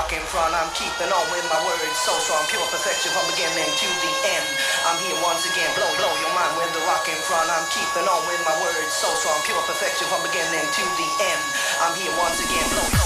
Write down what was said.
rock in front. I'm keeping on with my words, so strong, pure perfection from beginning to the end. I'm here once again, blow your mind with the rock in front. I'm keeping on with my words, so strong, pure perfection from beginning to the end. I'm here once again, blow